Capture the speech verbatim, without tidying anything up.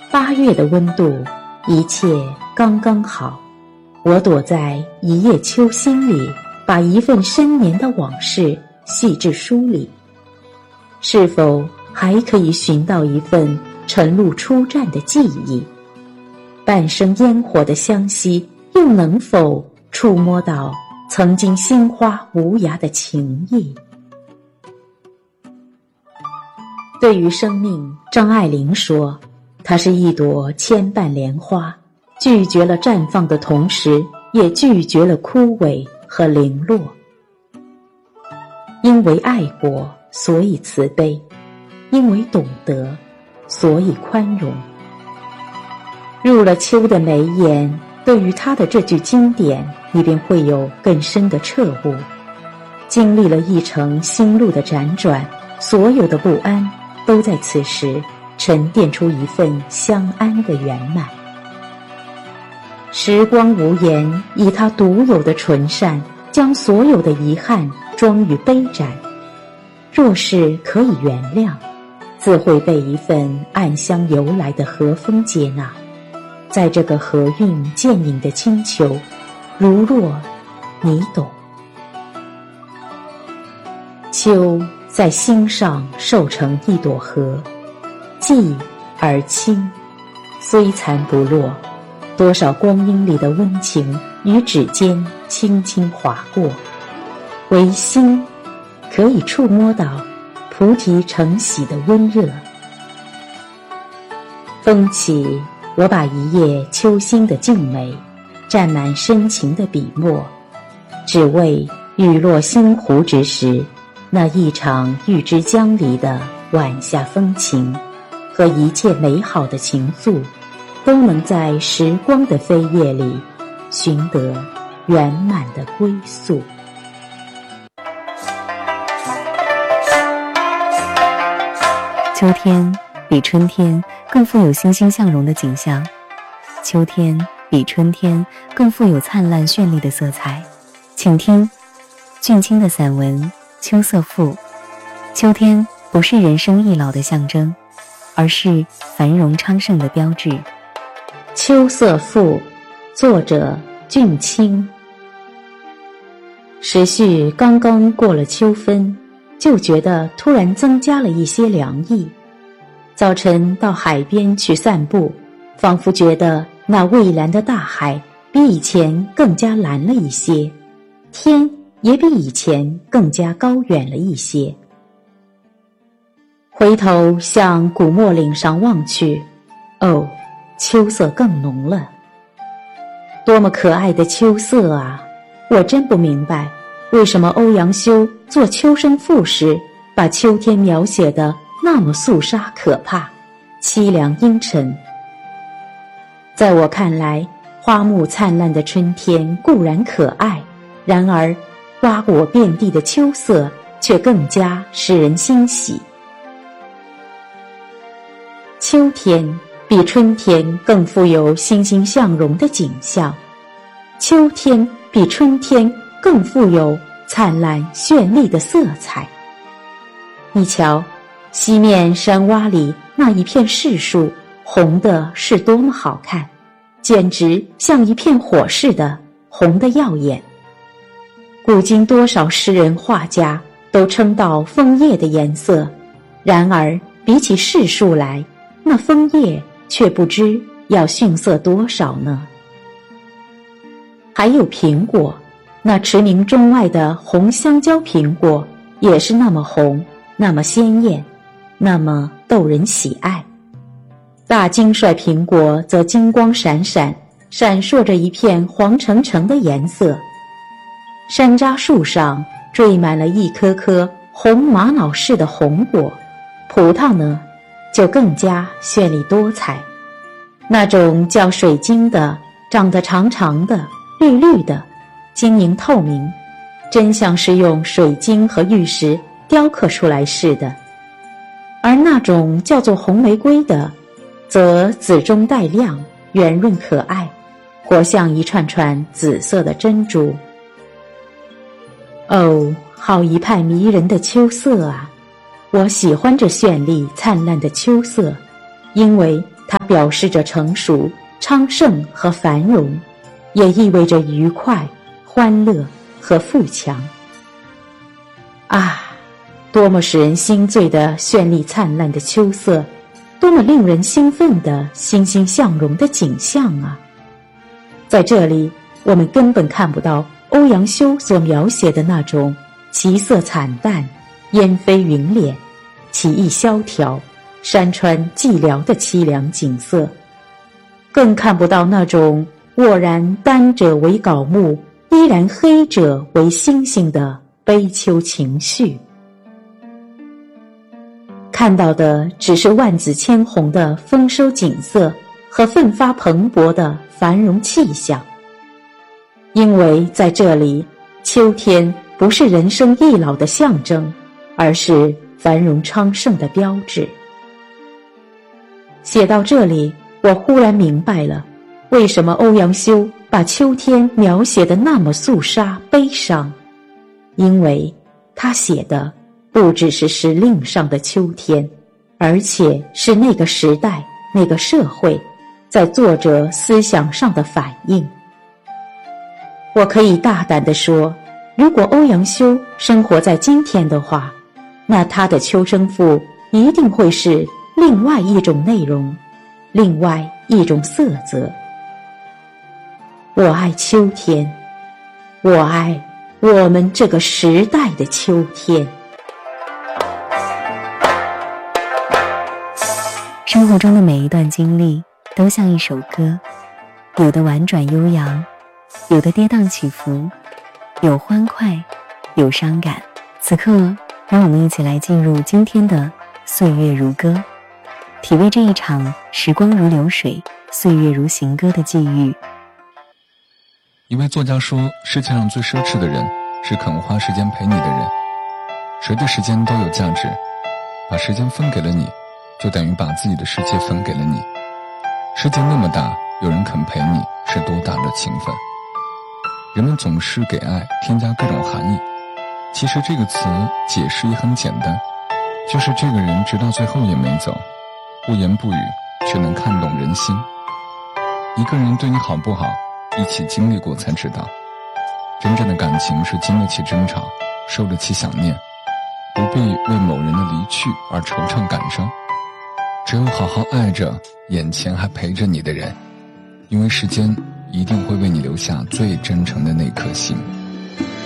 八月的温度，一切刚刚好。我躲在一叶秋心里，把一份深年的往事细至书里。是否还可以寻到一份晨露初绽的记忆？半生烟火的相惜，又能否触摸到曾经心花无涯的情谊？对于生命，张爱玲说，它是一朵千瓣莲花，拒绝了绽放的同时，也拒绝了枯萎和零落。因为爱过，所以慈悲；因为懂得，所以宽容。入了秋的眉眼，对于他的这句经典，你便会有更深的彻悟。经历了一程心路的辗转，所有的不安都在此时沉淀出一份相安的圆满。时光无言，以它独有的纯善，将所有的遗憾装于杯盏。若是可以原谅，自会被一份暗香由来的和风接纳。在这个和韵渐隐的清秋，如若你懂。秋在心上瘦成一朵荷，寂而清，虽残不落。多少光阴里的温情于指尖轻轻划过，唯心可以触摸到菩提承喜的温热。风起，我把一叶秋心的静美蘸满深情的笔墨，只为雨落星湖之时，那一场玉之江里的晚夏风情和一切美好的情愫，都能在时光的飞跃里寻得圆满的归宿。 秋天比春天更富有欣欣向荣的景象，秋天比春天更富有灿烂绚丽的色彩。请听俊清的散文《秋色赋》。秋天不是人生易老的象征，而是繁荣昌盛的标志。 秋色赋，作者俊清。时序刚刚过了秋分，就觉得突然增加了一些凉意。早晨到海边去散步，仿佛觉得那蔚蓝的大海比以前更加蓝了一些，天也比以前更加高远了一些。回头向古墨岭上望去，哦，秋色更浓了。多么可爱的秋色啊！我真不明白，为什么欧阳修做《秋声赋》时，把秋天描写得那么肃杀可怕，凄凉阴沉。在我看来，花木灿烂的春天固然可爱，然而花果遍地的秋色却更加使人欣喜。秋天比春天更富有欣欣向荣的景象，秋天比春天更富有灿烂绚丽的色彩。你瞧，西面山洼里那一片柿树，红的是多么好看，简直像一片火似的，红得耀眼。古今多少诗人画家都称道枫叶的颜色，然而比起柿树来，那枫叶却不知要逊色多少呢。还有苹果，那驰名中外的红香蕉苹果也是那么红，那么鲜艳，那么逗人喜爱。大金帅苹果则金光闪闪，闪烁着一片黄澄澄的颜色。山楂树上缀满了一颗颗红玛瑙似的红果，葡萄呢，就更加绚丽多彩。那种叫水晶的，长得长长的，绿绿的，晶莹透明，真像是用水晶和玉石雕刻出来似的。而那种叫做红玫瑰的，则紫中带亮，圆润可爱，活像一串串紫色的珍珠。哦，好一派迷人的秋色啊！我喜欢这绚丽灿烂的秋色，因为它表示着成熟、昌盛和繁荣，也意味着愉快、欢乐和富强。啊，多么使人心醉的绚丽灿烂的秋色，多么令人兴奋的欣欣向荣的景象啊！在这里，我们根本看不到欧阳修所描写的那种其色惨淡、烟飞云敛、起义萧条、山川寂寥的凄凉景色，更看不到那种沃然丹者为槁木，依然黑者为星星的悲秋情绪。看到的只是万紫千红的丰收景色和奋发蓬勃的繁荣气象。因为在这里，秋天不是人生易老的象征，而是繁荣昌盛的标志。写到这里，我忽然明白了，为什么欧阳修把秋天描写得那么肃杀悲伤。因为他写的不只是时令上的秋天，而且是那个时代、那个社会在作者思想上的反应。我可以大胆地说，如果欧阳修生活在今天的话，那他的《秋声赋》一定会是另外一种内容，另外一种色泽。我爱秋天，我爱我们这个时代的秋天。 生活中的每一段经历都像一首歌，有的婉转悠扬，有的跌宕起伏，有欢快，有伤感。此刻，让我们一起来进入今天的岁月如歌，体味这一场时光如流水，岁月如行歌的际遇。 一位作家说，世界上最奢侈的人是肯花时间陪你的人。谁的时间都有价值，把时间分给了你，就等于把自己的世界分给了你。世界那么大，有人肯陪你，是多大的情分。人们总是给爱添加各种含义，其实这个词解释也很简单，就是这个人直到最后也没走，不言不语，却能看懂人心。一个人对你好不好，一起经历过才知道。真正的感情是经得起争吵，受得起想念，不必为某人的离去而惆怅感伤。只有好好爱着眼前还陪着你的人，因为时间一定会为你留下最真诚的那颗心。